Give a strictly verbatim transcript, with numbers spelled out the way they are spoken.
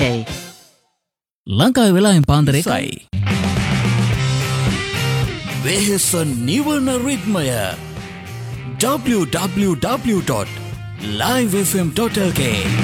ලංකාවේ වෙලාවෙන් පාන්දර එකයි. වෙහෙස නිවන රිද්මය double-u double-u double-u dot live f m dot l k